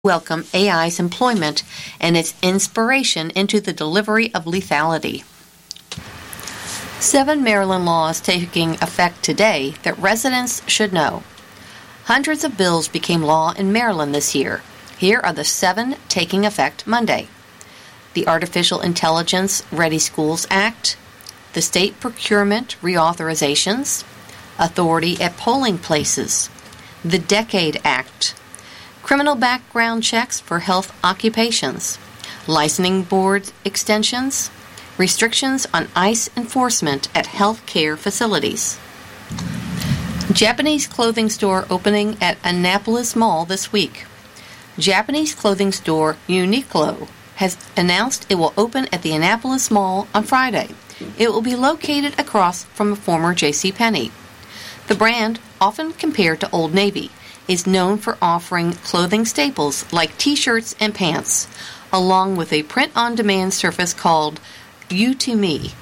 welcome AI's employment and its inspiration into the delivery of lethality. 7 Maryland laws taking effect today that residents should know. Hundreds of bills became law in Maryland this year. Here are the 7 taking effect Monday. The Artificial Intelligence Ready Schools Act, the State Procurement Reauthorizations, Authority at Polling Places, the Decade Act, Criminal Background Checks for Health Occupations, Licensing Board Extensions, Restrictions on ICE Enforcement at Health Care Facilities. Japanese clothing store opening at Annapolis Mall this week. Japanese clothing store Uniqlo has announced it will open at the Annapolis Mall on Friday. It will be located across from a former JCPenney. The brand, often compared to Old Navy, is known for offering clothing staples like T-shirts and pants, along with a print-on-demand service called U2Me.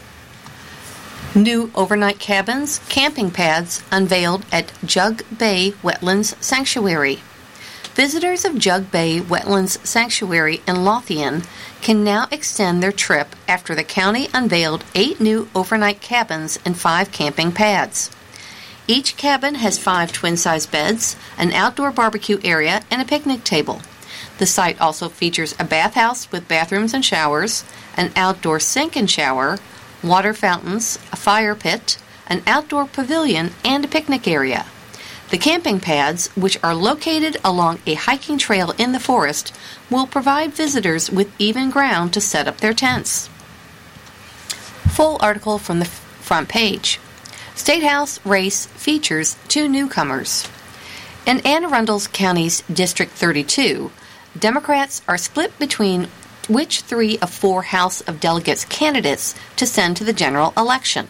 New overnight cabins, camping pads unveiled at Jug Bay Wetlands Sanctuary. Visitors of Jug Bay Wetlands Sanctuary in Lothian can now extend their trip after the county unveiled 8 new overnight cabins and 5 camping pads. Each cabin has 5 twin-size beds, an outdoor barbecue area, and a picnic table. The site also features a bathhouse with bathrooms and showers, an outdoor sink and shower, water fountains, a fire pit, an outdoor pavilion, and a picnic area. The camping pads, which are located along a hiking trail in the forest, will provide visitors with even ground to set up their tents. Full article from the front page. State House race features 2 newcomers. In Anne Arundel County's District 32, Democrats are split between which 3 of 4 House of Delegates candidates to send to the general election.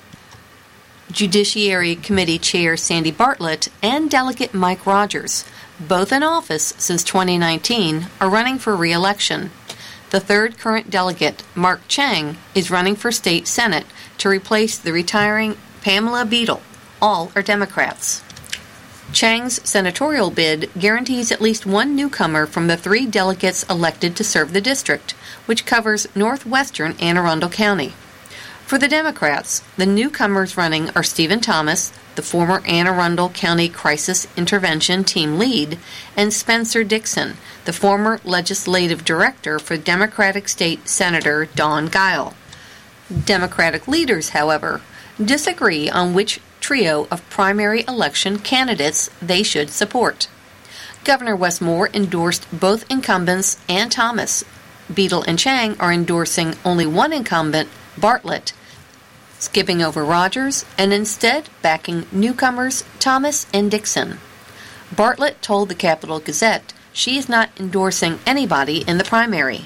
Judiciary Committee Chair Sandy Bartlett and Delegate Mike Rogers, both in office since 2019, are running for re-election. The 3rd current delegate, Mark Chang, is running for state senate to replace the retiring Pamela Beadle. All are Democrats. Chang's senatorial bid guarantees at least 1 newcomer from the 3 delegates elected to serve the district, which covers northwestern Anne Arundel County. For the Democrats, the newcomers running are Stephen Thomas, the former Anne Arundel County Crisis Intervention Team Lead, and Spencer Dixon, the former Legislative Director for Democratic State Senator Don Guile. Democratic leaders, however, disagree on which trio of primary election candidates they should support. Governor Wes Moore endorsed both incumbents and Thomas. Beadle and Chang are endorsing only one incumbent, Bartlett, skipping over Rogers and instead backing newcomers Thomas and Dixon. Bartlett told the Capital Gazette she is not endorsing anybody in the primary.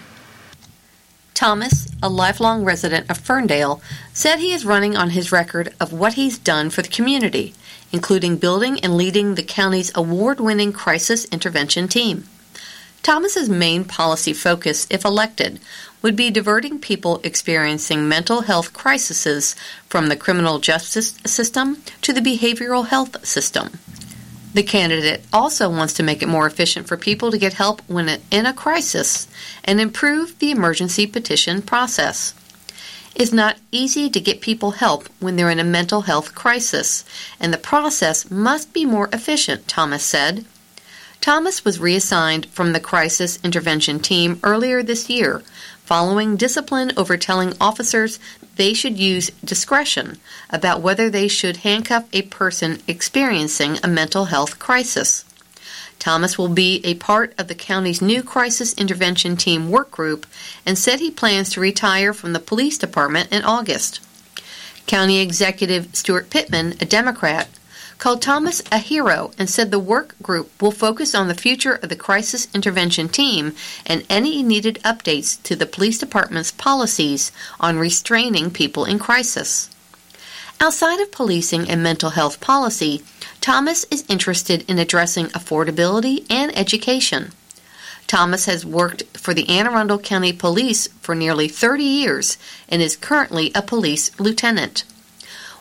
Thomas, a lifelong resident of Ferndale, said he is running on his record of what he's done for the community, including building and leading the county's award-winning crisis intervention team. Thomas's main policy focus, if elected, would be diverting people experiencing mental health crises from the criminal justice system to the behavioral health system. The candidate also wants to make it more efficient for people to get help when in a crisis and improve the emergency petition process. It's not easy to get people help when they're in a mental health crisis, and the process must be more efficient, Thomas said. Thomas was reassigned from the crisis intervention team earlier this year, following discipline over telling officers they should use discretion about whether they should handcuff a person experiencing a mental health crisis. Thomas will be a part of the county's new crisis intervention team work group and said he plans to retire from the police department in August. County Executive Stuart Pittman, a Democrat, called Thomas a hero and said the work group will focus on the future of the crisis intervention team and any needed updates to the police department's policies on restraining people in crisis. Outside of policing and mental health policy, Thomas is interested in addressing affordability and education. Thomas has worked for the Anne Arundel County Police for nearly 30 years and is currently a police lieutenant.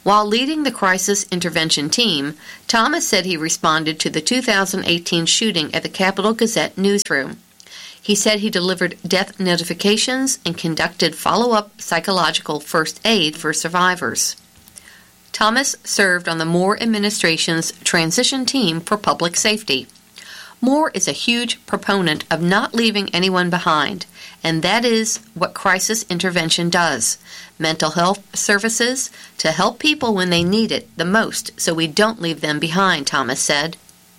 While leading the crisis intervention team, Thomas said he responded to the 2018 shooting at the Capitol Gazette newsroom. He said he delivered death notifications and conducted follow-up psychological first aid for survivors. Thomas served on the Moore administration's transition team for public safety. Moore is a huge proponent of not leaving anyone behind, and that is what crisis intervention does. Mental health services to help people when they need it the most so we don't leave them behind, Thomas said.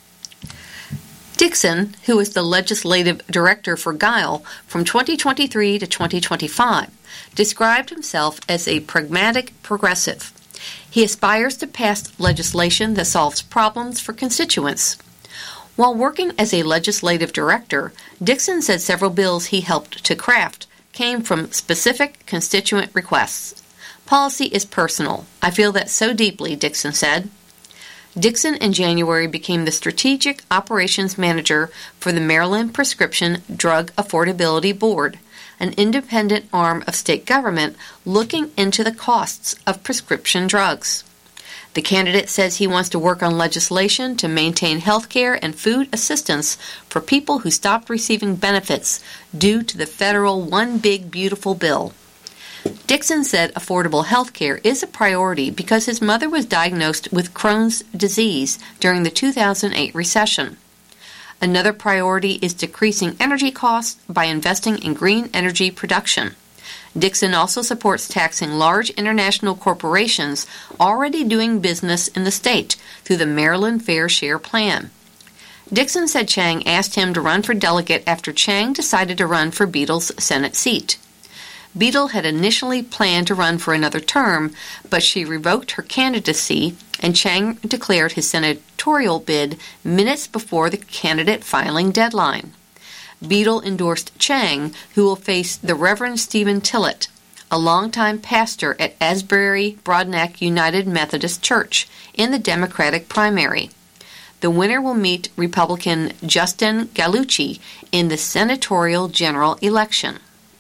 Dixon, who is the legislative director for Guile from 2023 to 2025, described himself as a pragmatic progressive. He aspires to pass legislation that solves problems for constituents. While working as a legislative director, Dixon said several bills he helped to craft came from specific constituent requests. Policy is personal. I feel that so deeply, Dixon said. Dixon in January became the Strategic Operations Manager for the Maryland Prescription Drug Affordability Board, an independent arm of state government looking into the costs of prescription drugs. The candidate says he wants to work on legislation to maintain health care and food assistance for people who stopped receiving benefits due to the federal One Big Beautiful Bill. Dixon said affordable health care is a priority because his mother was diagnosed with Crohn's disease during the 2008 recession. Another priority is decreasing energy costs by investing in green energy production. Dixon also supports taxing large international corporations already doing business in the state through the Maryland Fair Share Plan. Dixon said Chang asked him to run for delegate after Chang decided to run for Beadle's Senate seat. Beadle had initially planned to run for another term, but she revoked her candidacy, and Chang declared his senatorial bid minutes before the candidate filing deadline. Beadle endorsed Chang, who will face the Reverend Stephen Tillett, a longtime pastor at Asbury Broadneck United Methodist Church, in the Democratic primary. The winner will meet Republican Justin Gallucci in the senatorial general election.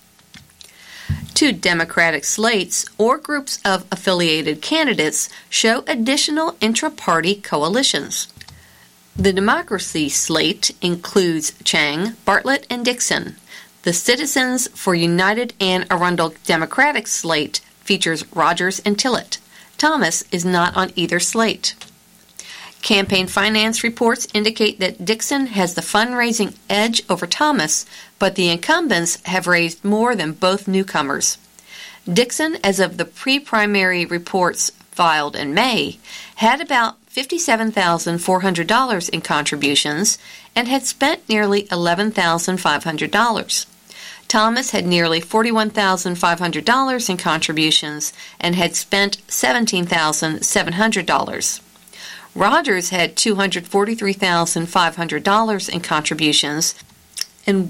Two Democratic slates or groups of affiliated candidates show additional intra-party coalitions. The Democracy slate includes Chang, Bartlett, and Dixon. The Citizens for United Anne Arundel Democratic slate features Rogers and Tillett. Thomas is not on either slate. Campaign finance reports indicate that Dixon has the fundraising edge over Thomas, but the incumbents have raised more than both newcomers. Dixon, as of the pre-primary reports filed in May, had about $57,400 in contributions and had spent nearly $11,500. Thomas had nearly $41,500 in contributions and had spent $17,700. Rogers had $243,500 in contributions and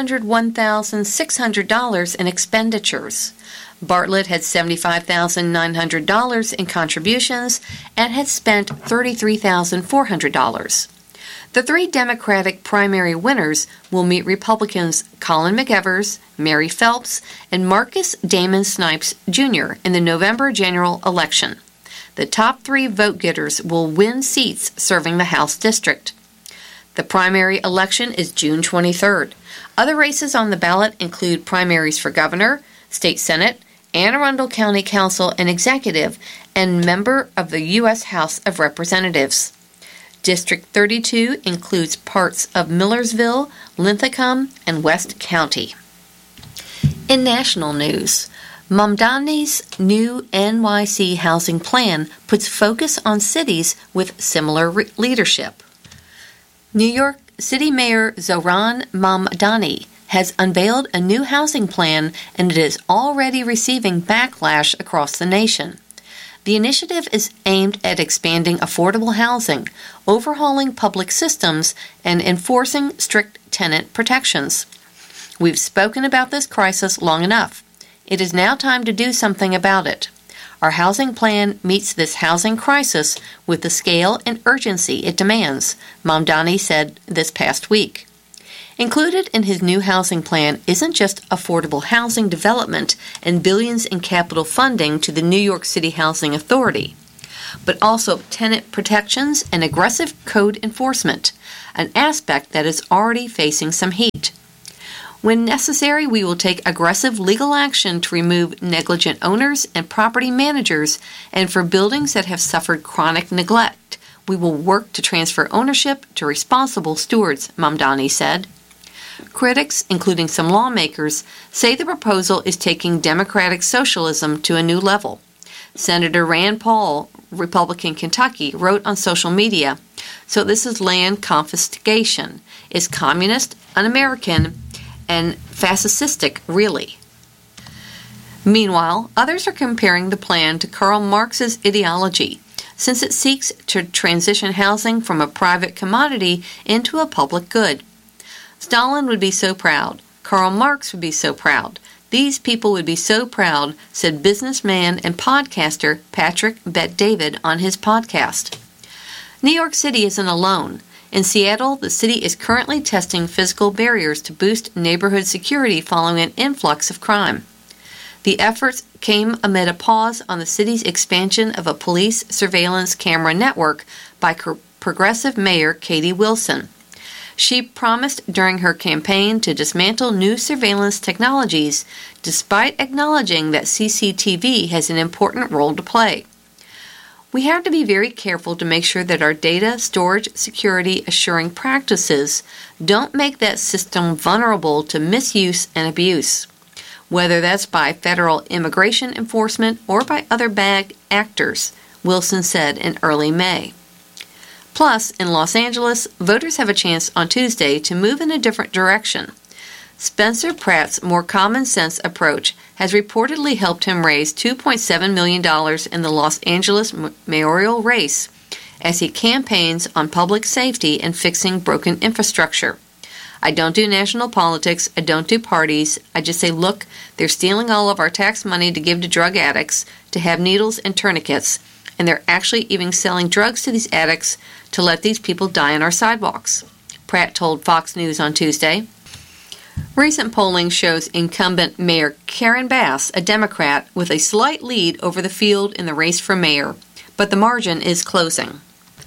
$101,600 in expenditures. Bartlett had $75,900 in contributions and had spent $33,400. The three Democratic primary winners will meet Republicans Colin McEvers, Mary Phelps, and Marcus Damon Snipes, Jr. in the November general election. The top three vote-getters will win seats serving the House district. The primary election is June 23rd. Other races on the ballot include primaries for governor, state senate, Anne Arundel County Council and Executive, and member of the U.S. House of Representatives. District 32 includes parts of Millersville, Linthicum, and West County. In national news, Mamdani's new NYC housing plan puts focus on cities with similar leadership. New York City Mayor Zohran Mamdani has unveiled a new housing plan, and it is already receiving backlash across the nation. The initiative is aimed at expanding affordable housing, overhauling public systems, and enforcing strict tenant protections. We've spoken about this crisis long enough. It is now time to do something about it. Our housing plan meets this housing crisis with the scale and urgency it demands, Mamdani said this past week. Included in his new housing plan isn't just affordable housing development and billions in capital funding to the New York City Housing Authority. but also tenant protections and aggressive code enforcement, an aspect that is already facing some heat. When necessary, we will take aggressive legal action to remove negligent owners and property managers, and for buildings that have suffered chronic neglect, we will work to transfer ownership to responsible stewards, Mamdani said. Critics, including some lawmakers, say the proposal is taking democratic socialism to a new level. Senator Rand Paul, Republican Kentucky, wrote on social media, "So this is land confiscation. It's communist, un-American, and fascistic, really." Meanwhile, others are comparing the plan to Karl Marx's ideology, since it seeks to transition housing from a private commodity into a public good. Stalin would be so proud. Karl Marx would be so proud. These people would be so proud, said businessman and podcaster Patrick Bet-David on his podcast. New York City isn't alone. In Seattle, the city is currently testing physical barriers to boost neighborhood security following an influx of crime. The efforts came amid a pause on the city's expansion of a police surveillance camera network by progressive mayor Katie Wilson. She promised during her campaign to dismantle new surveillance technologies, despite acknowledging that CCTV has an important role to play. We have to be very careful to make sure that our data storage security assuring practices don't make that system vulnerable to misuse and abuse, whether that's by federal immigration enforcement or by other bad actors, Wilson said in early May. Plus, in Los Angeles, voters have a chance on Tuesday to move in a different direction. Spencer Pratt's more common-sense approach has reportedly helped him raise $2.7 million in the Los Angeles mayoral race as he campaigns on public safety and fixing broken infrastructure. "I don't do national politics. I don't do parties. I just say, look, they're stealing all of our tax money to give to drug addicts, to have needles and tourniquets, and they're actually even selling drugs to these addicts to let these people die on our sidewalks," Pratt told Fox News on Tuesday. Recent polling shows incumbent Mayor Karen Bass, a Democrat, with a slight lead over the field in the race for mayor, but the margin is closing.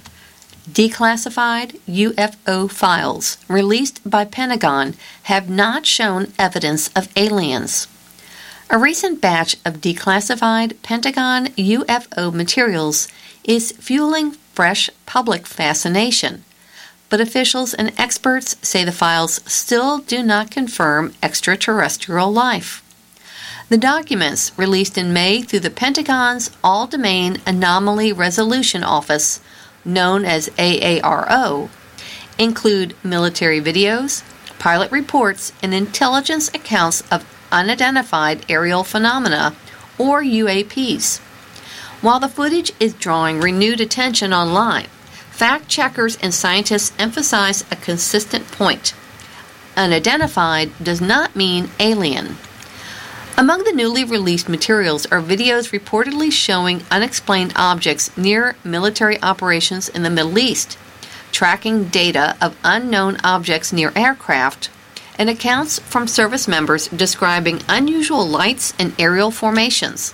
Declassified UFO files released by Pentagon have not shown evidence of aliens. A recent batch of declassified Pentagon UFO materials is fueling fresh public fascination, but officials and experts say the files still do not confirm extraterrestrial life. The documents, released in May through the Pentagon's All-Domain Anomaly Resolution Office, known as AARO, include military videos, pilot reports, and intelligence accounts of unidentified aerial phenomena, or UAPs. While the footage is drawing renewed attention online, fact-checkers and scientists emphasize a consistent point. Unidentified does not mean alien. Among the newly released materials are videos reportedly showing unexplained objects near military operations in the Middle East, tracking data of unknown objects near aircraft, and accounts from service members describing unusual lights and aerial formations.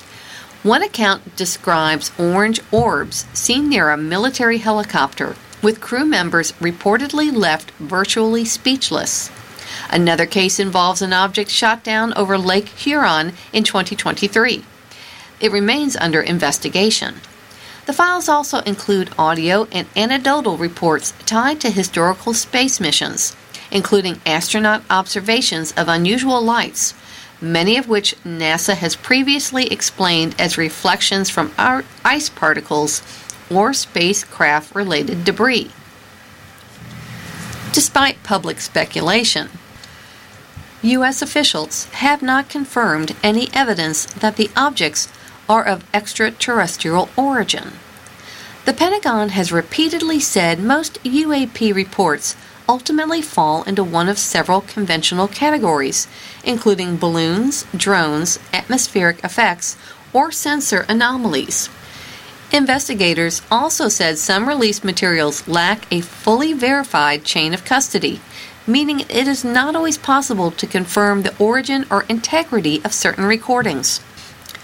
One account describes orange orbs seen near a military helicopter, with crew members reportedly left virtually speechless. Another case involves an object shot down over Lake Huron in 2023. It remains under investigation. The files also include audio and anecdotal reports tied to historical space missions, including astronaut observations of unusual lights, many of which NASA has previously explained as reflections from ice particles or spacecraft-related debris. Despite public speculation, U.S. officials have not confirmed any evidence that the objects are of extraterrestrial origin. The Pentagon has repeatedly said most UAP reports ultimately fall into one of several conventional categories, including balloons, drones, atmospheric effects, or sensor anomalies. Investigators also said some released materials lack a fully verified chain of custody, meaning it is not always possible to confirm the origin or integrity of certain recordings.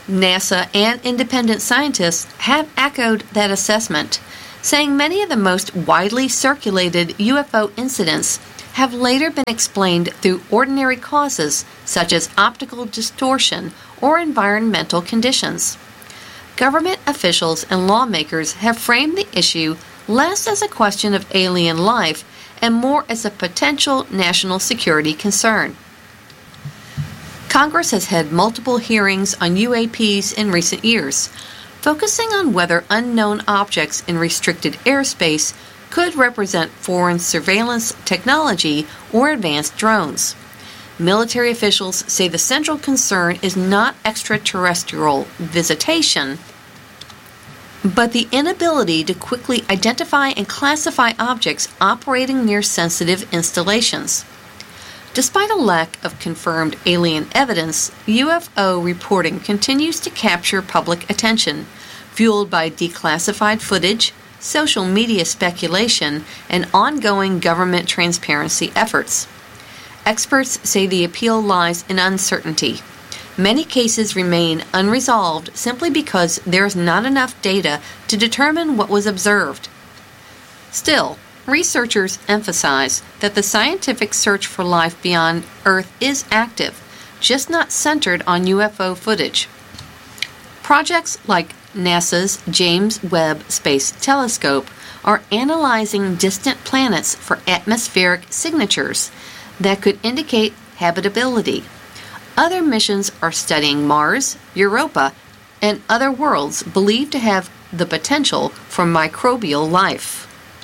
NASA and independent scientists have echoed that assessment, saying many of the most widely circulated UFO incidents have later been explained through ordinary causes such as optical distortion or environmental conditions. Government officials and lawmakers have framed the issue less as a question of alien life and more as a potential national security concern. Congress has had multiple hearings on UAPs in recent years, focusing on whether unknown objects in restricted airspace could represent foreign surveillance technology or advanced drones. Military officials say the central concern is not extraterrestrial visitation, but the inability to quickly identify and classify objects operating near sensitive installations. Despite a lack of confirmed alien evidence, UFO reporting continues to capture public attention, fueled by declassified footage, social media speculation, and ongoing government transparency efforts. Experts say the appeal lies in uncertainty. Many cases remain unresolved simply because there is not enough data to determine what was observed. Still, researchers emphasize that the scientific search for life beyond Earth is active, just not centered on UFO footage. Projects like NASA's James Webb Space Telescope are analyzing distant planets for atmospheric signatures that could indicate habitability. Other missions are studying Mars, Europa, and other worlds believed to have the potential for microbial life.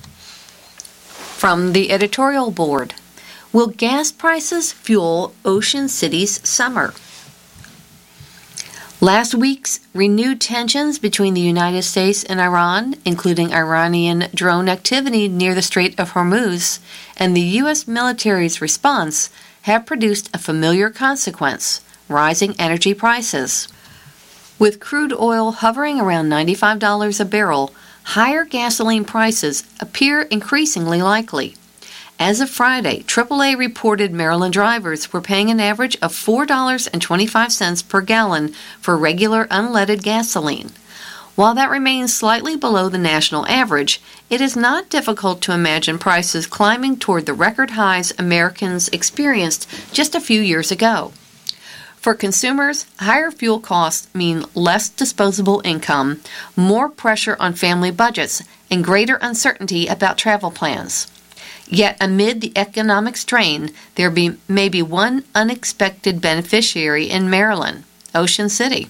From the editorial board, will gas prices fuel Ocean City's summer? Last week's renewed tensions between the United States and Iran, including Iranian drone activity near the Strait of Hormuz, and the U.S. military's response have produced a familiar consequence: rising energy prices. With crude oil hovering around $95 a barrel, higher gasoline prices appear increasingly likely. As of Friday, AAA reported Maryland drivers were paying an average of $4.25 per gallon for regular unleaded gasoline. While that remains slightly below the national average, it is not difficult to imagine prices climbing toward the record highs Americans experienced just a few years ago. For consumers, higher fuel costs mean less disposable income, more pressure on family budgets, and greater uncertainty about travel plans. Yet amid the economic strain, there may be one unexpected beneficiary in Maryland, Ocean City.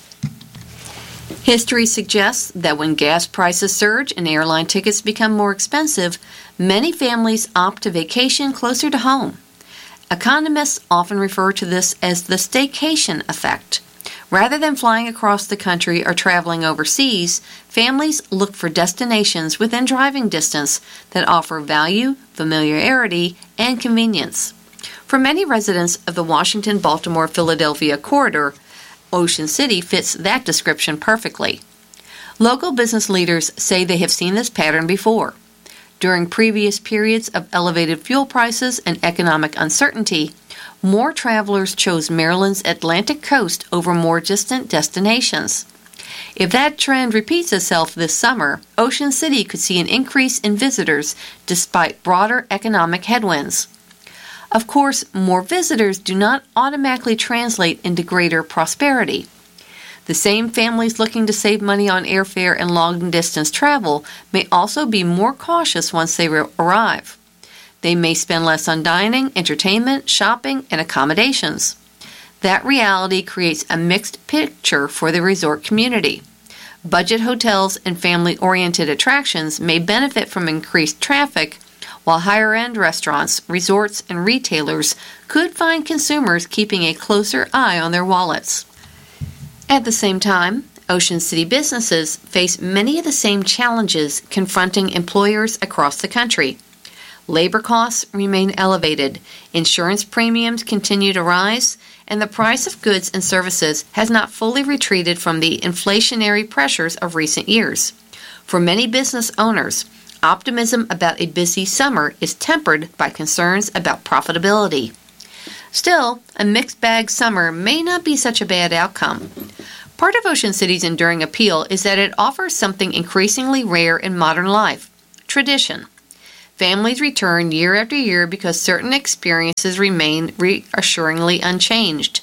History suggests that when gas prices surge and airline tickets become more expensive, many families opt to vacation closer to home. Economists often refer to this as the staycation effect. Rather than flying across the country or traveling overseas, families look for destinations within driving distance that offer value, familiarity, and convenience. For many residents of the Washington, Baltimore, Philadelphia corridor, Ocean City fits that description perfectly. Local business leaders say they have seen this pattern before. During previous periods of elevated fuel prices and economic uncertainty, more travelers chose Maryland's Atlantic coast over more distant destinations. If that trend repeats itself this summer, Ocean City could see an increase in visitors despite broader economic headwinds. Of course, more visitors do not automatically translate into greater prosperity. The same families looking to save money on airfare and long-distance travel may also be more cautious once they arrive. They may spend less on dining, entertainment, shopping, and accommodations. That reality creates a mixed picture for the resort community. Budget hotels and family-oriented attractions may benefit from increased traffic, while higher-end restaurants, resorts, and retailers could find consumers keeping a closer eye on their wallets. At the same time, Ocean City businesses face many of the same challenges confronting employers across the country. Labor costs remain elevated, insurance premiums continue to rise, and the price of goods and services has not fully retreated from the inflationary pressures of recent years. For many business owners, optimism about a busy summer is tempered by concerns about profitability. Still, a mixed-bag summer may not be such a bad outcome. Part of Ocean City's enduring appeal is that it offers something increasingly rare in modern life: tradition. Families return year after year because certain experiences remain reassuringly unchanged.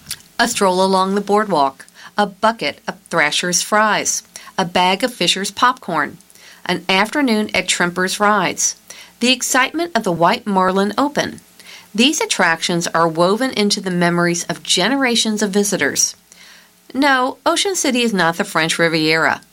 A stroll along the boardwalk, a bucket of Thrasher's fries, a bag of Fisher's popcorn, an afternoon at Trimper's rides, the excitement of the White Marlin Open. These attractions are woven into the memories of generations of visitors. No, Ocean City is not the French Riviera.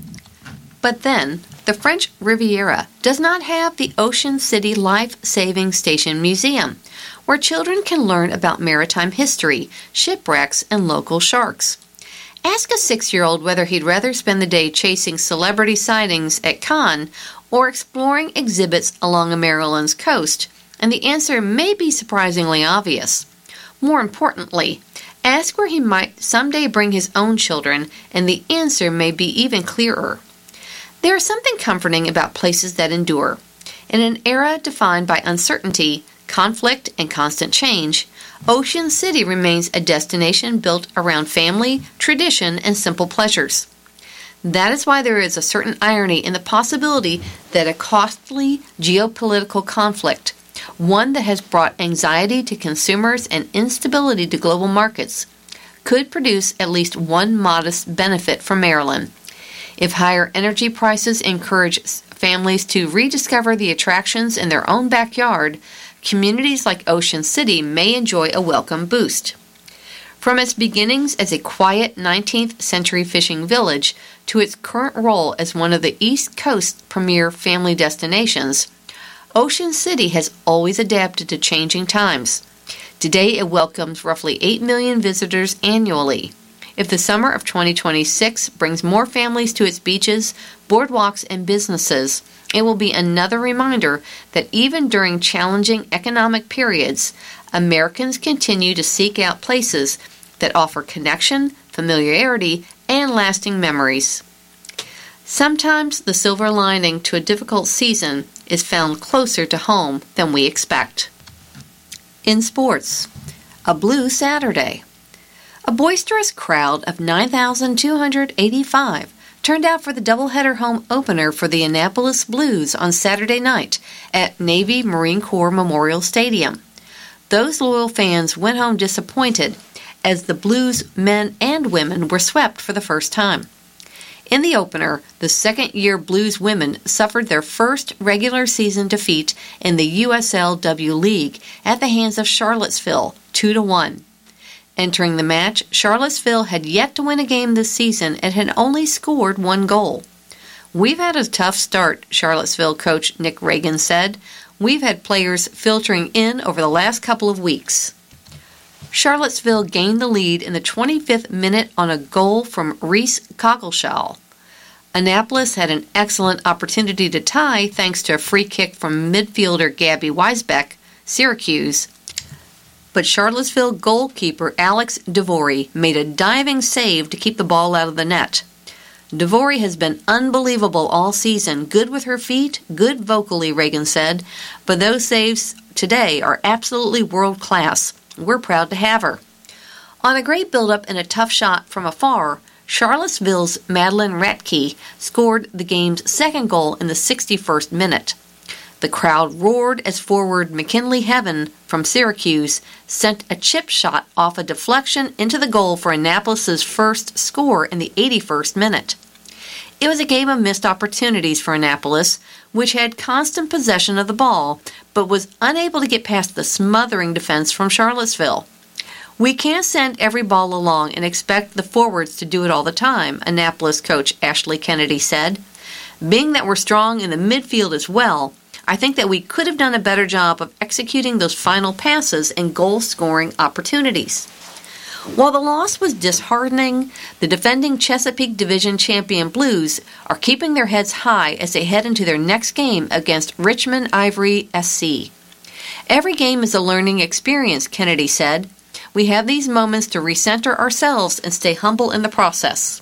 But then, the French Riviera does not have the Ocean City Life-Saving Station Museum, where children can learn about maritime history, shipwrecks, and local sharks. Ask a 6-year-old whether he'd rather spend the day chasing celebrity sightings at Cannes or exploring exhibits along Maryland's coast, and the answer may be surprisingly obvious. More importantly, ask where he might someday bring his own children, and the answer may be even clearer. There is something comforting about places that endure. In an era defined by uncertainty, conflict, and constant change, Ocean City remains a destination built around family, tradition, and simple pleasures. That is why there is a certain irony in the possibility that a costly geopolitical conflict, one that has brought anxiety to consumers and instability to global markets, could produce at least one modest benefit for Maryland. If higher energy prices encourage families to rediscover the attractions in their own backyard, communities like Ocean City may enjoy a welcome boost. From its beginnings as a quiet 19th century fishing village to its current role as one of the East Coast's premier family destinations, Ocean City has always adapted to changing times. Today it welcomes roughly 8 million visitors annually. If the summer of 2026 brings more families to its beaches, boardwalks, and businesses, it will be another reminder that even during challenging economic periods, Americans continue to seek out places that offer connection, familiarity, and lasting memories. Sometimes the silver lining to a difficult season is found closer to home than we expect. In sports, a blue Saturday. A boisterous crowd of 9,285 turned out for the doubleheader home opener for the Annapolis Blues on Saturday night at Navy Marine Corps Memorial Stadium. Those loyal fans went home disappointed as the Blues men and women were swept for the first time. In the opener, the second-year Blues women suffered their first regular season defeat in the USLW League at the hands of Charlottesville, 2-1. Entering the match, Charlottesville had yet to win a game this season and had only scored 1 goal. "We've had a tough start," Charlottesville coach Nick Reagan said. "We've had players filtering in over the last couple of weeks." Charlottesville gained the lead in the 25th minute on a goal from Reese Coggleshall. Annapolis had an excellent opportunity to tie thanks to a free kick from midfielder Gabby Weisbeck, Syracuse, but Charlottesville goalkeeper Alex DeVory made a diving save to keep the ball out of the net. DeVory has been unbelievable all season, good with her feet, good vocally, Reagan said, but those saves today are absolutely world-class. We're proud to have her. On a great build-up and a tough shot from afar, Charlottesville's Madeline Ratke scored the game's second goal in the 61st minute. The crowd roared as forward McKinley Heaven from Syracuse sent a chip shot off a deflection into the goal for Annapolis's first score in the 81st minute. It was a game of missed opportunities for Annapolis, which had constant possession of the ball, but was unable to get past the smothering defense from Charlottesville. "We can't send every ball along and expect the forwards to do it all the time," Annapolis coach Ashley Kennedy said. "Being that we're strong in the midfield as well, I think that we could have done a better job of executing those final passes and goal-scoring opportunities." While the loss was disheartening, the defending Chesapeake Division champion Blues are keeping their heads high as they head into their next game against Richmond Ivory SC. "Every game is a learning experience," Kennedy said. "We have these moments to recenter ourselves and stay humble in the process."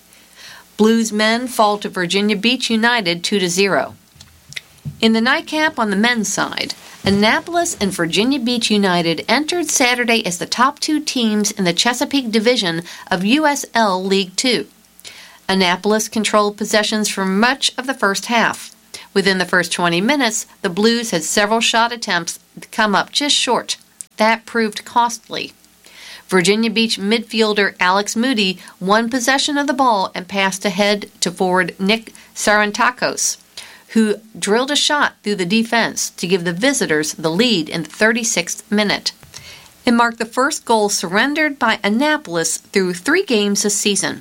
Blues men fall to Virginia Beach United 2-0. In the nightcap on the men's side, Annapolis and Virginia Beach United entered Saturday as the top two teams in the Chesapeake Division of USL League Two. Annapolis controlled possessions for much of the first half. Within the first 20 minutes, the Blues had several shot attempts to come up just short. That proved costly. Virginia Beach midfielder Alex Moody won possession of the ball and passed ahead to forward Nick Sarantakos, who drilled a shot through the defense to give the visitors the lead in the 36th minute. It marked the first goal surrendered by Annapolis through 3 games this season.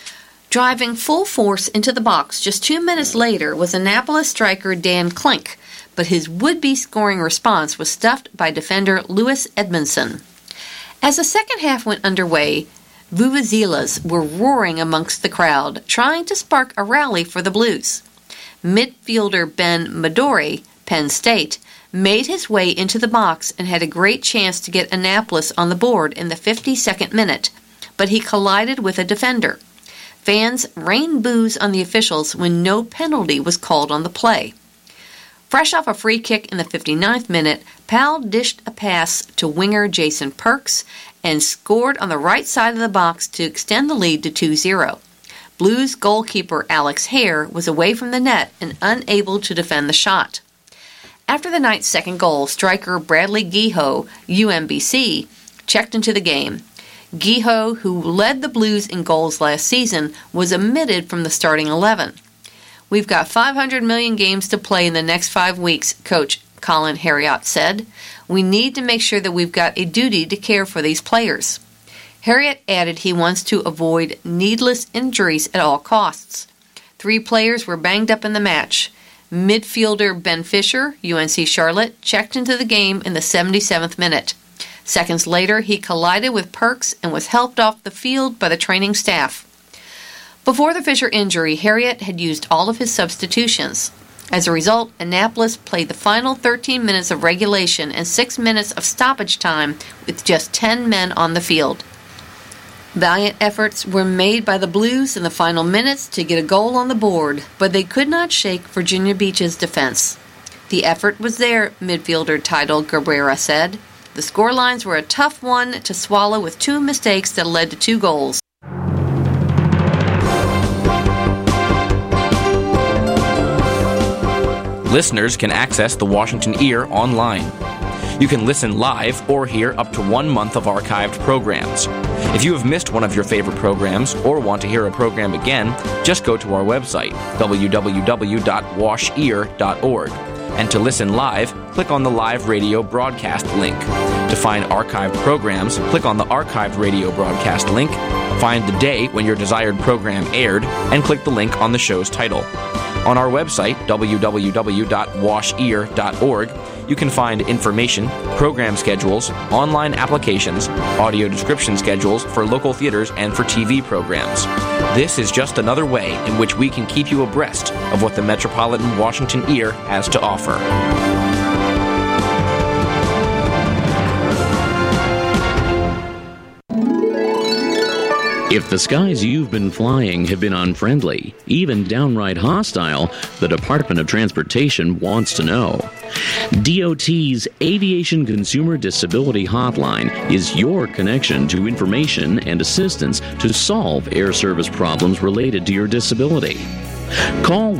Driving full force into the box just 2 minutes later was Annapolis striker Dan Klink, but his would-be scoring response was stuffed by defender Louis Edmondson. As the second half went underway, vuvuzelas were roaring amongst the crowd, trying to spark a rally for the Blues. Midfielder Ben Midori, Penn State, made his way into the box and had a great chance to get Annapolis on the board in the 52nd minute, but he collided with a defender. Fans rained boos on the officials when no penalty was called on the play. Fresh off a free kick in the 59th minute, Powell dished a pass to winger Jason Perks and scored on the right side of the box to extend the lead to 2-0. Blues goalkeeper Alex Hare was away from the net and unable to defend the shot. After the night's second goal, striker Bradley Geho, UMBC, checked into the game. Geho, who led the Blues in goals last season, was omitted from the starting 11. "We've got 500 million games to play in the next 5 weeks," coach Colin Harriott said. "We need to make sure that we've got a duty to care for these players." Harriott added he wants to avoid needless injuries at all costs. 3 players were banged up in the match. Midfielder Ben Fisher, UNC Charlotte, checked into the game in the 77th minute. Seconds later, he collided with Perks and was helped off the field by the training staff. Before the Fisher injury, Harriott had used all of his substitutions. As a result, Annapolis played the final 13 minutes of regulation and 6 minutes of stoppage time with just 10 men on the field. Valiant efforts were made by the Blues in the final minutes to get a goal on the board, but they could not shake Virginia Beach's defense. "The effort was there," midfielder Tidal Cabrera said. "The scorelines were a tough one to swallow with 2 mistakes that led to 2 goals. Listeners can access the Washington Ear online. You can listen live or hear up to 1 month of archived programs. If you have missed one of your favorite programs or want to hear a program again, just go to our website, www.washear.org. And to listen live, click on the live radio broadcast link. To find archived programs, click on the archived radio broadcast link, find the day when your desired program aired, and click the link on the show's title. On our website, www.washear.org, you can find information, program schedules, online applications, audio description schedules for local theaters and for TV programs. This is just another way in which we can keep you abreast of what the Metropolitan Washington Ear has to offer. If the skies you've been flying have been unfriendly, even downright hostile, the Department of Transportation wants to know. DOT's Aviation Consumer Disability Hotline is your connection to information and assistance to solve air service problems related to your disability. Call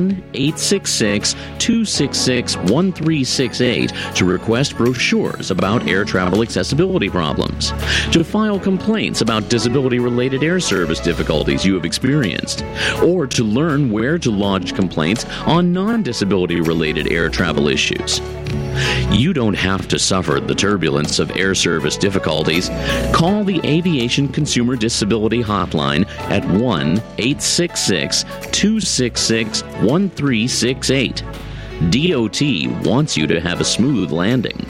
1-866-266-1368 to request brochures about air travel accessibility problems, to file complaints about disability-related air service difficulties you have experienced, or to learn where to lodge complaints on non-disability-related air travel issues. You don't have to suffer the turbulence of air service difficulties. Call the Aviation Consumer Disability Hotline at 1-866-266-1368. DOT wants you to have a smooth landing.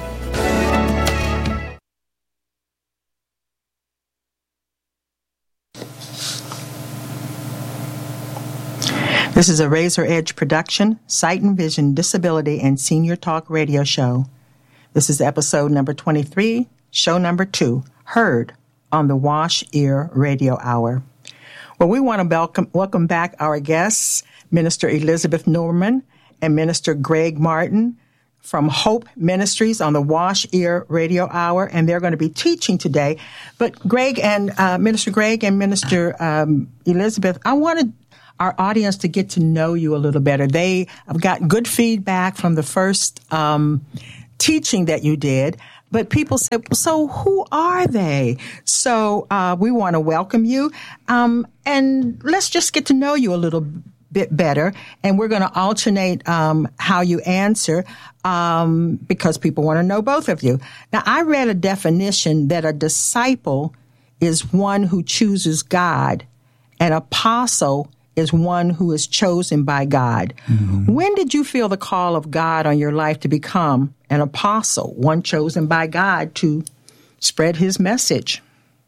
This is a Razor Edge production, Sight and Vision Disability and Senior Talk radio show. This is episode number 23, show number 2, heard on the Wash Ear Radio Hour. Well, we want to welcome back our guests, Minister Elizabeth Norman and Minister Greg Martin, from Hope Ministries on the Wash Ear Radio Hour, and they're going to be teaching today. But Minister Greg and Minister Elizabeth, I wanted our audience to get to know you a little better. They have got good feedback from the first teaching that you did, but people said, so who are they? So we want to welcome you, and let's just get to know you a little bit better, and we're going to alternate how you answer because people want to know both of you. Now, I read a definition that a disciple is one who chooses God, an apostle is one who is chosen by God. Mm-hmm. When did you feel the call of God on your life to become an apostle, one chosen by God to spread his message?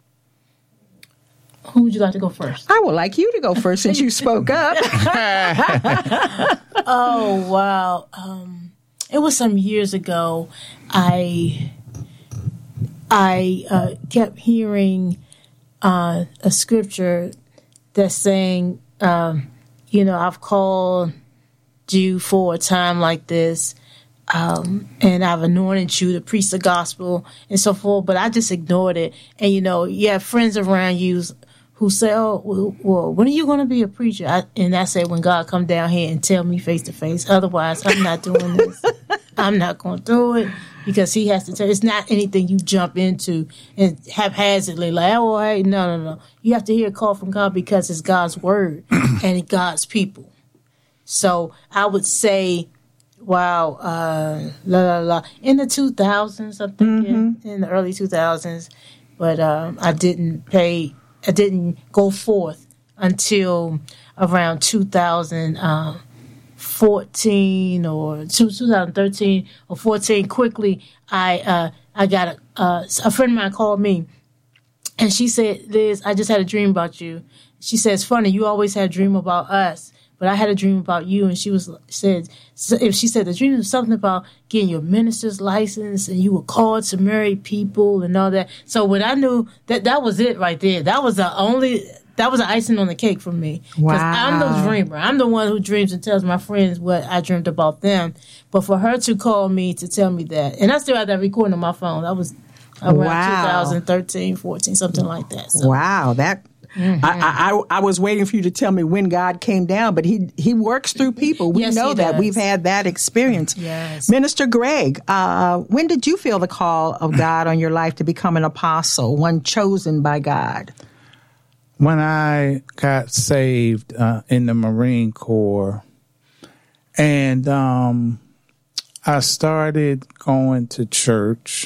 Who would you like to go first? I would like you to go first since you spoke up. Oh, wow. It was some years ago. I kept hearing a scripture that's saying, I've called you for a time like this, and I've anointed you to preach the gospel and so forth, but I just ignored it. And, you have friends around you who say, oh, well, when are you going to be a preacher? And I say, when God come down here and tell me face to face. Otherwise, I'm not doing this. I'm not going to do it because he has to tell. It's not anything you jump into and haphazardly like, oh, hey, no. You have to hear a call from God because it's God's word and God's people. So I would say, wow, in the 2000s, I'm thinking, in the early 2000s, but I didn't go forth until around 2014 or 2013 or 14. Quickly, I got a friend of mine called me, and she said, Liz, I just had a dream about you. She said, it's funny, you always had a dream about us, but I had a dream about you. And she said the dream was something about getting your minister's license and you were called to marry people and all that. So when I knew that was it right there, that was the icing on the cake for me. Wow. I'm the dreamer. I'm the one who dreams and tells my friends what I dreamed about them. But for her to call me to tell me that, and I still had that recording on my phone. That was around 2013, 14, something like that. So. Wow, that. Mm-hmm. I was waiting for you to tell me when God came down, but he works through people. We know that. We've had that experience. Yes. Minister Greg, when did you feel the call of God on your life to become an apostle, one chosen by God? When I got saved in the Marine Corps, and I started going to church,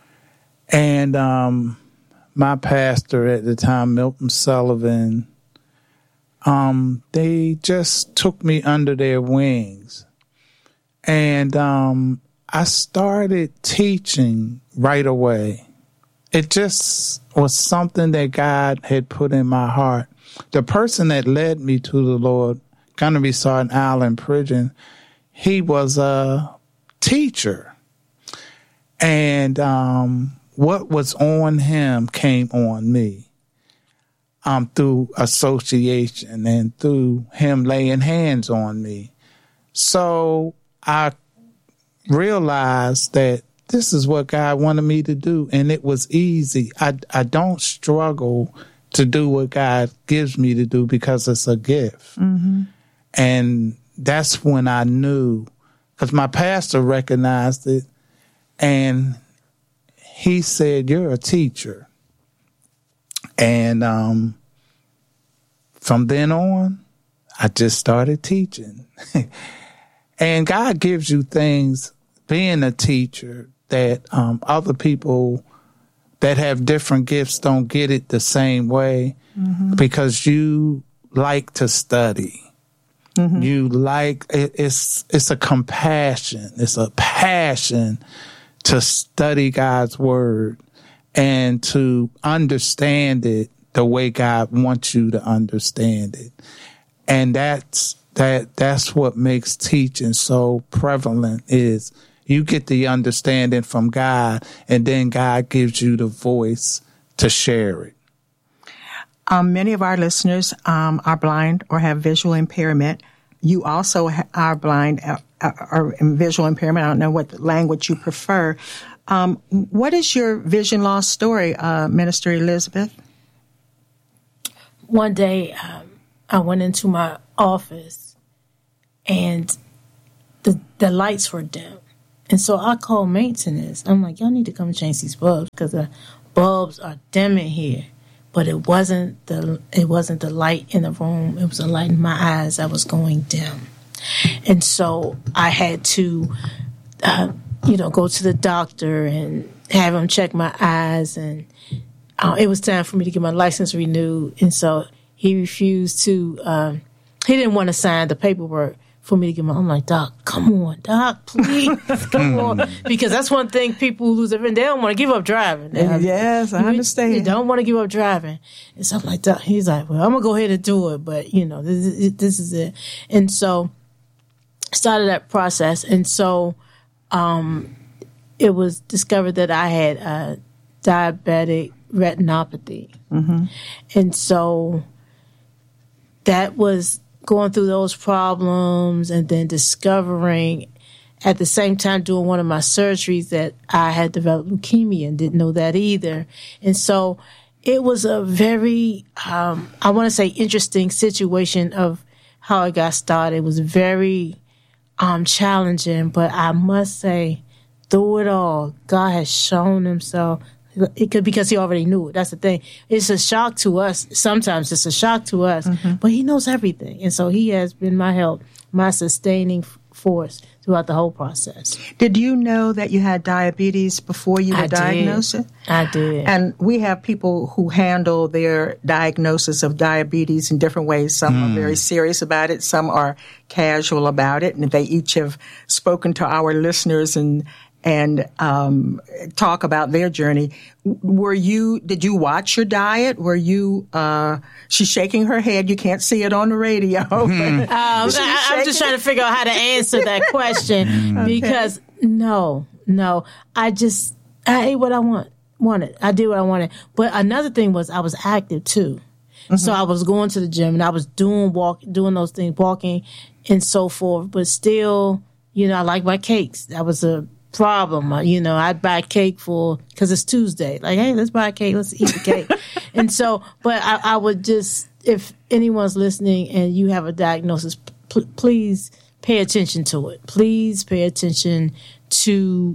and my pastor at the time, Milton Sullivan, they just took me under their wings. And I started teaching right away. It just was something that God had put in my heart. The person that led me to the Lord, Gunnery Sergeant Allen Pridgeon, he was a teacher. And what was on him came on me through association and through him laying hands on me. So I realized that this is what God wanted me to do, and it was easy. I don't struggle to do what God gives me to do because it's a gift. Mm-hmm. And that's when I knew, because my pastor recognized it, and he said, you're a teacher. And from then on, I just started teaching. And God gives you things, being a teacher, that other people that have different gifts don't get it the same way, because you like to study. Mm-hmm. You like, it's a compassion. It's a passion to study God's word and to understand it the way God wants you to understand it. And that's what makes teaching so prevalent, is you get the understanding from God, and then God gives you the voice to share it. Many of our listeners are blind or have visual impairment. you also are blind or visual impairment. I don't know what language you prefer. What is your vision loss story, Minister Elizabeth? One day, I went into my office, and the lights were dim. And so I called maintenance. I'm like, y'all need to come change these bulbs because the bulbs are dim in here. But it wasn't the light in the room. It was the light in my eyes that was going dim. And so I had to, go to the doctor and have him check my eyes. And it was time for me to get my license renewed. And so he refused to, he didn't want to sign the paperwork for me to get I'm like, Doc, come on, Doc, please, come on. Because that's one thing people who lose their vision, they don't want to give up driving. Yes, I understand. They don't want to give up driving. And so I'm like, Doc, he's like, well, I'm going to go ahead and do it, but, this is it. And so started that process. And so it was discovered that I had diabetic retinopathy. Mm-hmm. And so that was going through those problems and then discovering at the same time doing one of my surgeries that I had developed leukemia and didn't know that either. And so it was a very, I want to say interesting situation of how I got started. It was very challenging, but I must say through it all, God has shown himself. Because he already knew it. That's the thing. It's a shock to us. Sometimes it's a shock to us, but he knows everything. And so he has been my help, my sustaining force throughout the whole process. Did you know that you had diabetes before you were diagnosed? I did. And we have people who handle their diagnosis of diabetes in different ways. Some are very serious about it. Some are casual about it. And they each have spoken to our listeners and talk about their journey. Did you watch your diet? Were you, she's shaking her head. You can't see it on the radio. I'm just trying to figure out how to answer that question because no, I ate what I wanted. I did what I wanted. But another thing was I was active too. Mm-hmm. So I was going to the gym and I was doing those things, walking and so forth. But still, I like my cakes. That was a problem. I'd buy cake because it's Tuesday. Like, hey, let's buy a cake. Let's eat the cake. And so, but I would just, if anyone's listening and you have a diagnosis, please pay attention to it. Please pay attention to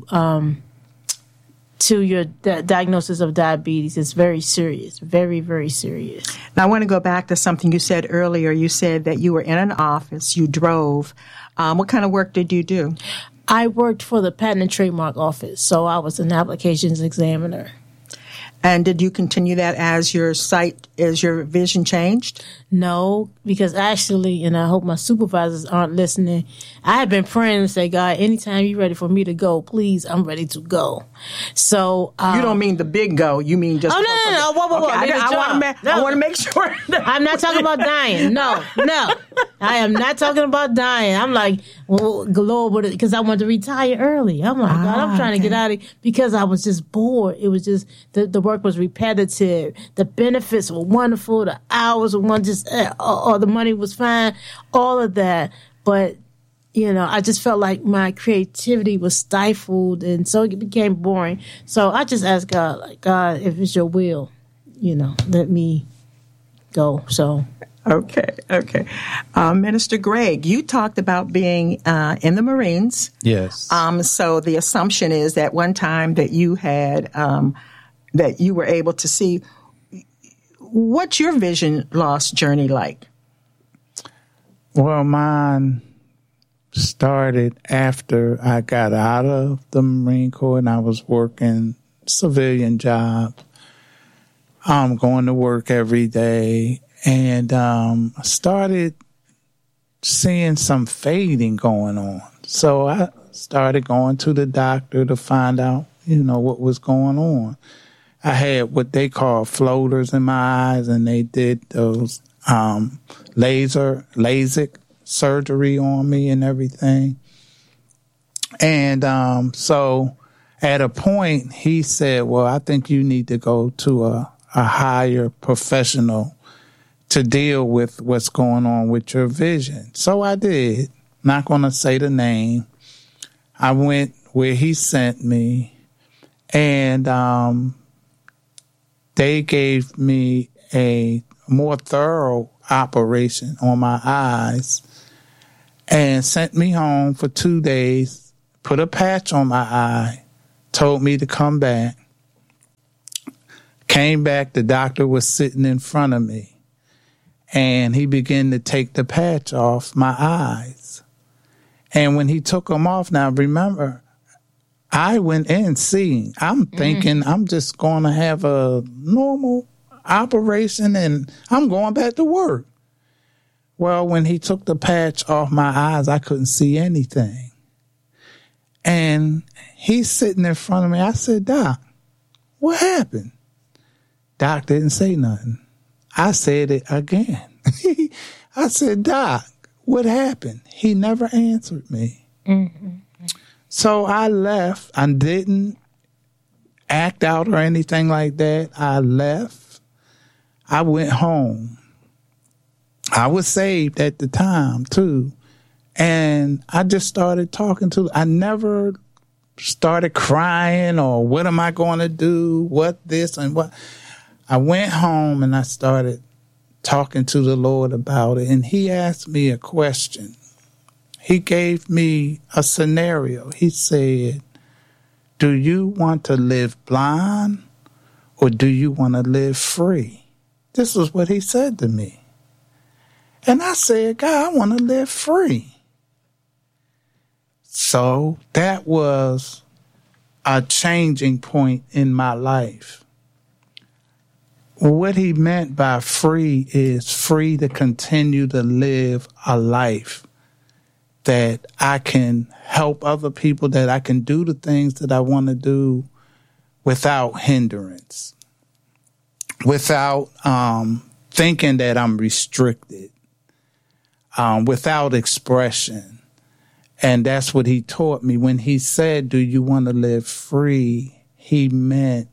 your diagnosis of diabetes. It's very serious, very, very serious. Now, I want to go back to something you said earlier. You said that you were in an office, you drove. What kind of work did you do? I worked for the Patent and Trademark Office, so I was an applications examiner. And did you continue that as your vision changed? No, because actually, and I hope my supervisors aren't listening, I have been praying and say, God, anytime you're ready for me to go, please, I'm ready to go. So you don't mean the big go. You mean just... Oh, no. Whoa. Okay, I want to make sure. I'm not talking about dying. No. I am not talking about dying. I'm like, Lord, because I wanted to retire early. I'm like, God, I'm trying to get out of it because I was just bored. It was just, the work was repetitive. The benefits were wonderful. The hours were wonderful. The money was fine. All of that. But, I just felt like my creativity was stifled. And so it became boring. So I just asked God, like, God, if it's your will, let me go. So. Okay. Minister Greg, you talked about being in the Marines. Yes. So the assumption is that one time that you had, that you were able to see. What's your vision loss journey like? Well, mine started after I got out of the Marine Corps and I was working civilian job. Going to work every day. And I started seeing some fading going on. So I started going to the doctor to find out, what was going on. I had what they call floaters in my eyes, and they did those LASIK surgery on me and everything. And so at a point, he said, well, I think you need to go to a higher professional to deal with what's going on with your vision. So I did. Not going to say the name. I went where he sent me, and they gave me a more thorough operation on my eyes and sent me home for 2 days, put a patch on my eye, told me to come back. Came back, the doctor was sitting in front of me, and he began to take the patch off my eyes. And when he took them off, now remember, I went in seeing. I'm thinking I'm just going to have a normal operation and I'm going back to work. Well, when he took the patch off my eyes, I couldn't see anything. And he's sitting in front of me. I said, Doc, what happened? Doc didn't say nothing. I said it again. I said, Doc, what happened? He never answered me. Mm-hmm. So I left. I didn't act out or anything like that. I left. I went home. I was saved at the time, too. And I just started talking to, I never started crying or what am I going to do, what this and what. I went home and I started talking to the Lord about it. And he asked me a question. He gave me a scenario. He said, do you want to live blind or do you want to live free? This is what he said to me. And I said, God, I want to live free. So that was a changing point in my life. What he meant by free is free to continue to live a life that I can help other people, that I can do the things that I want to do without hindrance, without thinking that I'm restricted, without expression. And that's what he taught me. When he said, do you want to live free? He meant,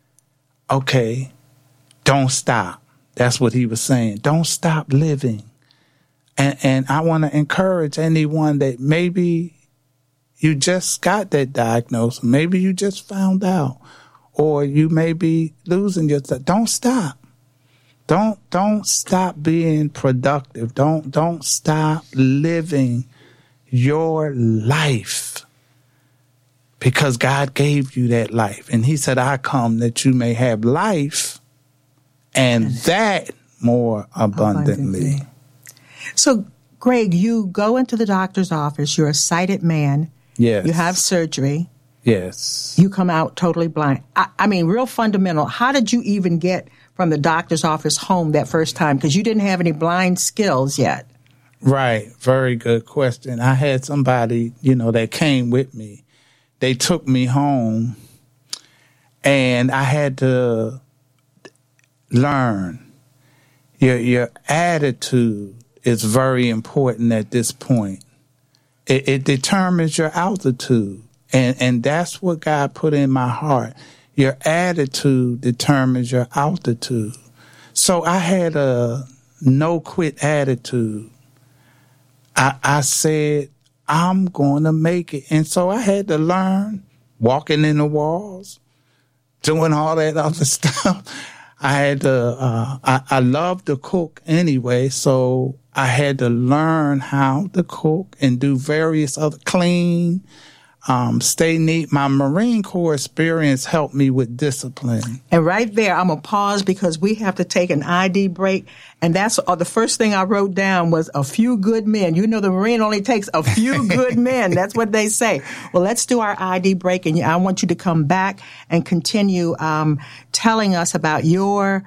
okay, don't stop. That's what he was saying. Don't stop living. And I want to encourage anyone that maybe you just got that diagnosis, maybe you just found out, or you may be losing yourself. Don't stop. Don't stop being productive. Don't stop living your life, because God gave you that life. And he said, I come that you may have life and that more abundantly. So, Greg, you go into the doctor's office. You're a sighted man. Yes. You have surgery. Yes. You come out totally blind. I mean, real fundamental. How did you even get from the doctor's office home that first time? Because you didn't have any blind skills yet. Right. Very good question. I had somebody, that came with me. They took me home, and I had to learn. Your attitude is very important at this point. It determines your altitude, and that's what God put in my heart. Your attitude determines your altitude. So I had a no-quit attitude. I said, I'm going to make it. And so I had to learn walking in the walls, doing all that other stuff. I had to, I love to cook anyway, so I had to learn how to cook and do various other clean, stay neat. My Marine Corps experience helped me with discipline. And right there, I'm going to pause because we have to take an ID break. And that's the first thing I wrote down was a few good men. The Marine only takes a few good men. That's what they say. Well, let's do our ID break. And I want you to come back and continue telling us about your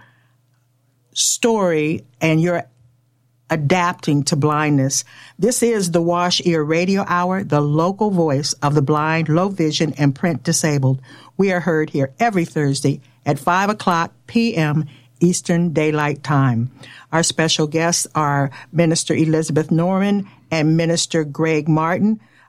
story and your adapting to blindness. This is the Wash Ear Radio Hour, the local voice of the blind, low vision, and print disabled. We are heard here every Thursday at 5:00 p.m. Eastern Daylight Time. Our special guests are Minister Elizabeth Norman and Minister Greg Martin.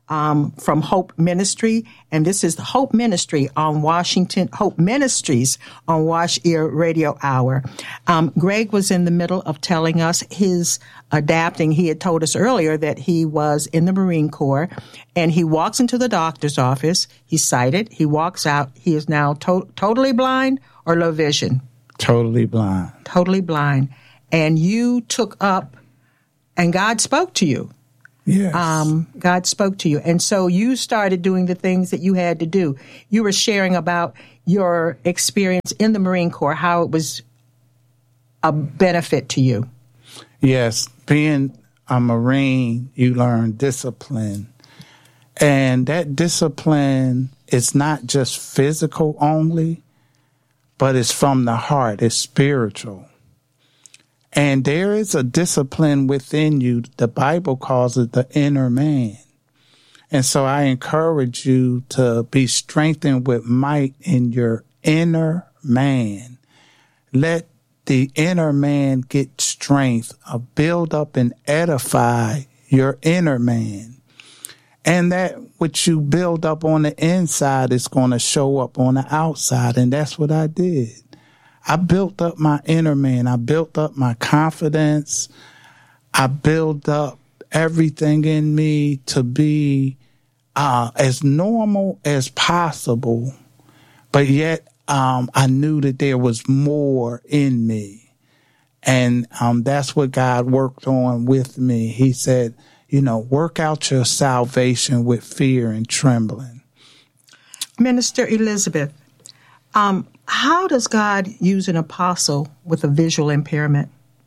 from Hope Ministry, and this is the Hope Ministry on Hope Ministries on Wash Ear Radio Hour. Greg was in the middle of telling us his adapting. He had told us earlier that he was in the Marine Corps, and he walks into the doctor's office. He's sighted. He walks out. He is now totally blind or low vision. Totally blind. Totally blind. And you took up, and God spoke to you. Yes. God spoke to you. And so you started doing the things that you had to do. You were sharing about your experience in the Marine Corps, how it was a benefit to you. Yes. Being a Marine, you learn discipline. And that discipline is not just physical only, but it's from the heart. It's spiritual. And there is a discipline within you. The Bible calls it the inner man. And so I encourage you to be strengthened with might in your inner man. Let the inner man get strength, build up and edify your inner man. And that which you build up on the inside is going to show up on the outside. And that's what I did. I built up my inner man. I built up my confidence. I built up everything in me to be as normal as possible. But yet I knew that there was more in me. And that's what God worked on with me. He said, work out your salvation with fear and trembling. Minister Elizabeth, how does God use an apostle with a visual impairment?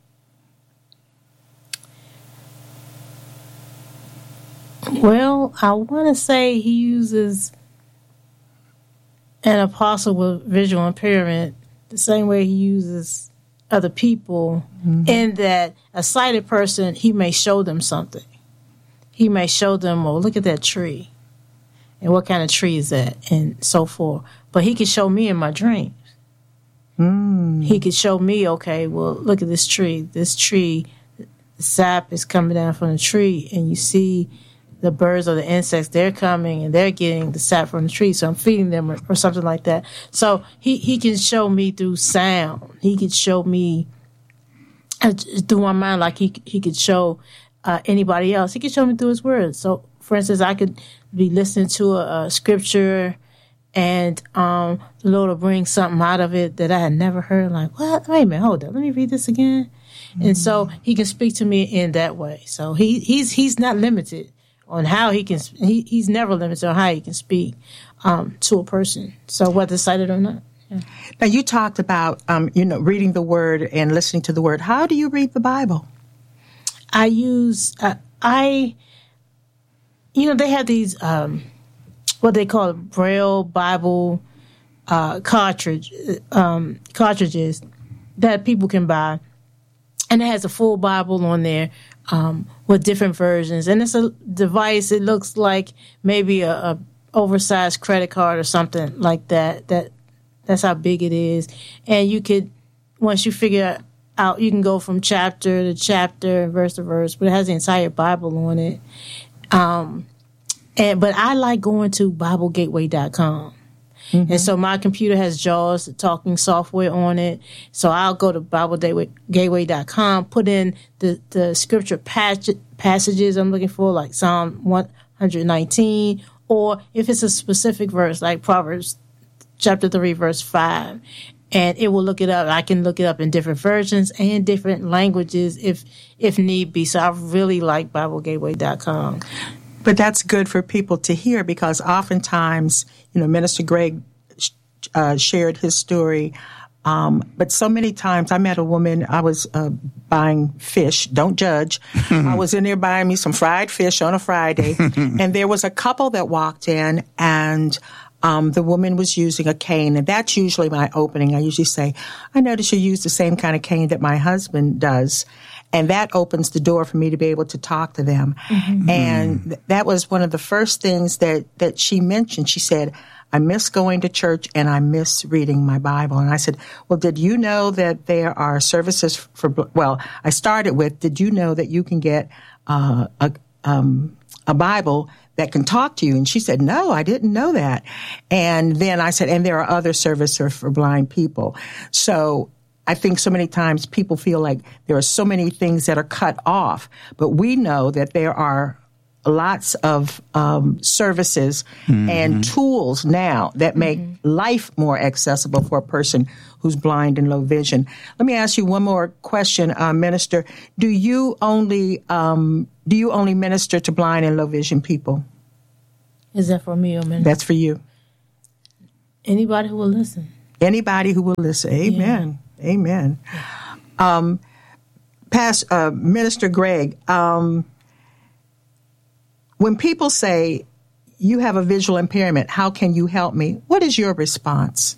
Well, I want to say he uses an apostle with visual impairment the same way he uses other people, in that a sighted person, he may show them something. He may show them, look at that tree. And what kind of tree is that? And so forth. But he could show me in my dreams. He could show me, okay, well, look at this tree. This tree, the sap is coming down from the tree, and you see the birds or the insects, they're coming and they're getting the sap from the tree, so I'm feeding them or something like that. So he can show me through sound. He could show me through my mind like he could show anybody else. He could show me through his words. So, for instance, I could be listening to a scripture, and the Lord will bring something out of it that I had never heard. Like, what? Wait a minute, hold up. Let me read this again. And so he can speak to me in that way. So he's not limited on how he can. He's never limited on how he can speak to a person. So whether sighted or not. Yeah. Now you talked about reading the Word and listening to the Word. How do you read the Bible? I use they have these what they call Braille Bible cartridges that people can buy, and it has a full Bible on there with different versions. And it's a device. It looks like maybe a oversized credit card or something like that. That's how big it is. And you could, once you figure out, you can go from chapter to chapter, verse to verse, but it has the entire Bible on it. But I like going to BibleGateway.com. And so my computer has JAWS, the talking software on it. So I'll go to BibleGateway.com, put in the scripture passages I'm looking for, like Psalm 119, or if it's a specific verse, like Proverbs chapter 3, verse 5. And it will look it up. I can look it up in different versions and different languages if need be. So I really like BibleGateway.com. But that's good for people to hear, because oftentimes, Minister Greg shared his story. But so many times I met a woman, I was buying fish, don't judge. I was in there buying me some fried fish on a Friday, and there was a couple that walked in, and the woman was using a cane, and that's usually my opening. I usually say, I notice you use the same kind of cane that my husband does. And that opens the door for me to be able to talk to them. And that was one of the first things that she mentioned. She said, I miss going to church and I miss reading my Bible. And I said, well, did you know that there are services I started with, did you know that you can get a Bible that can talk to you. And she said, no, I didn't know that. And then I said, and there are other services for blind people. So I think so many times people feel like there are so many things that are cut off, but we know that there are lots of services and tools now that make life more accessible for a person who's blind and low vision. Let me ask you one more question, Minister. Do you only minister to blind and low vision people? Is that for me or Minister? That's for you. Anybody who will listen. Anybody who will listen. Amen. Yeah. Amen. Minister Greg, when people say, you have a visual impairment, how can you help me? What is your response?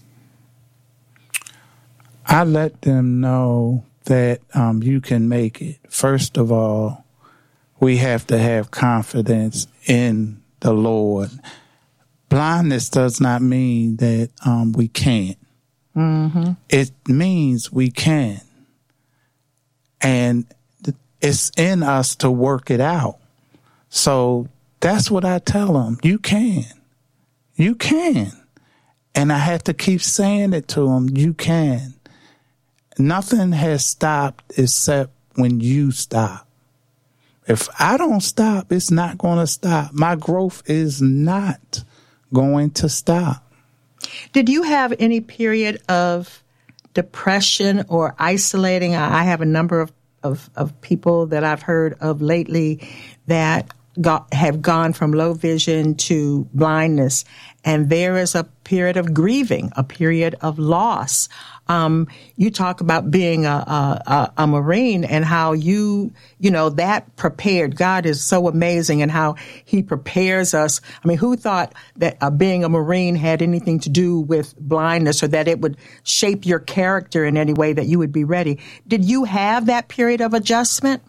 I let them know that you can make it. First of all, we have to have confidence in the Lord. Blindness does not mean that we can't. Mm-hmm. It means we can. And it's in us to work it out. So that's what I tell them. You can. You can. And I have to keep saying it to them. You can. Nothing has stopped except when you stop. If I don't stop, it's not going to stop. My growth is not going to stop. Did you have any period of depression or isolating? I have a number of people that I've heard of lately that have gone from low vision to blindness, and there is a period of grieving, a period of loss. You talk about being a Marine and how that prepared. God is so amazing and how He prepares us. I mean, who thought that being a Marine had anything to do with blindness, or that it would shape your character in any way that you would be ready? Did you have that period of adjustment?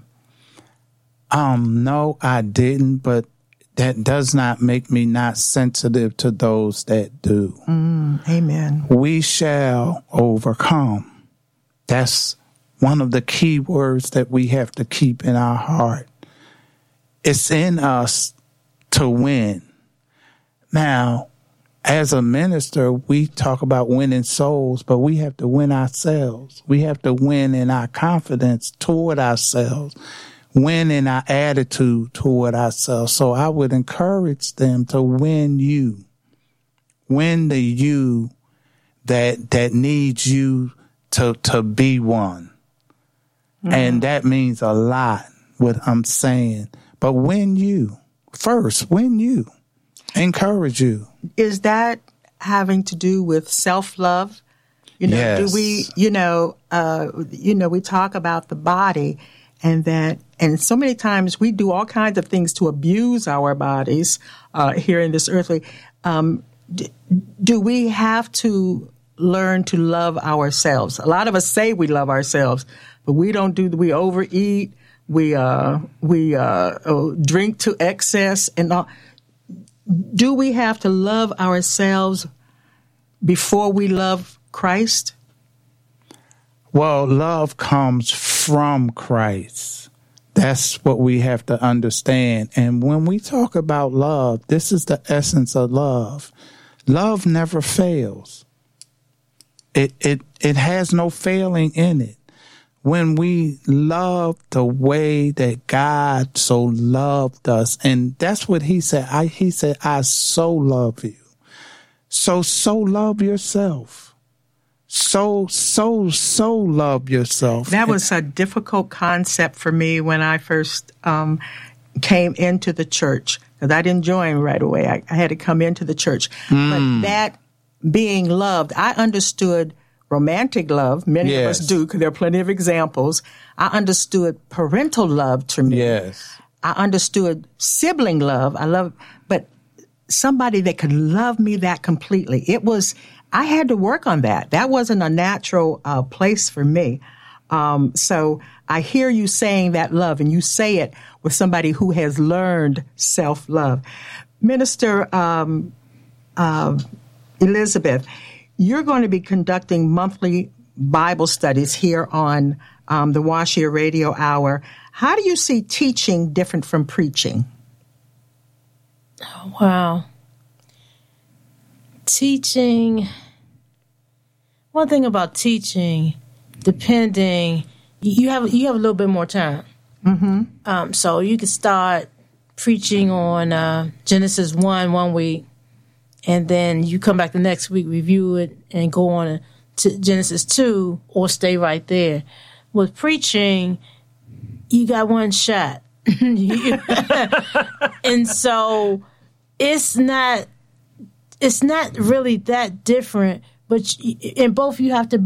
No, I didn't, but that does not make me not sensitive to those that do. Amen. We shall overcome. That's one of the key words that we have to keep in our heart. It's in us to win. Now, as a minister, we talk about winning souls, but we have to win ourselves. We have to win in our confidence toward ourselves. Win in our attitude toward ourselves. So I would encourage them to win you. Win the you that needs you to be one. Mm-hmm. And that means a lot, what I'm saying. But win you. First, win you. Encourage you. Is that having to do with self-love? Yes. Do we, we talk about the body, and so many times we do all kinds of things to abuse our bodies here in this earthly. Do we have to learn to love ourselves? A lot of us say we love ourselves, but we don't do. We overeat. We drink to excess, and all. Do we have to love ourselves before we love Christ? Well, love comes from Christ. That's what we have to understand. And when we talk about love, this is the essence of love. Love never fails. It has no failing in it. When we love the way that God so loved us, and that's what He said. He said, I so love you. So love yourself. So love yourself. That was a difficult concept for me when I first came into the church, because I didn't join right away. I had to come into the church. But that being loved, I understood romantic love. Many of us do, because there are plenty of examples. I understood parental love to me. Yes. I understood sibling love. But somebody that could love me that completely. I had to work on that. That wasn't a natural place for me. So I hear you saying that love, and you say it with somebody who has learned self-love. Minister Elizabeth, you're going to be conducting monthly Bible studies here on the Washia Radio Hour. How do you see teaching different from preaching? Oh, wow. Teaching. One thing about teaching, depending, you have a little bit more time. Mm-hmm. So you could start preaching on Genesis 1 week, and then you come back the next week, review it, and go on to Genesis 2, or stay right there. With preaching, you got one shot. And so it's not really that different, but in both you have to